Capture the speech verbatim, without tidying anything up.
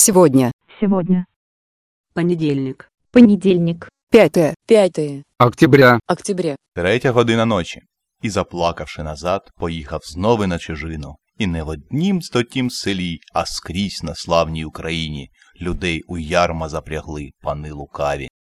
Сегодня. Сегодня. Понедельник. Понедельник. Пятое. П'яте Октября. октября. Третя година ночі. І, заплакавши назад, поїхав знову на чужину. І не в однім стотім селі, а скрізь на славній Україні людей у ярма запрягли пани лукаві.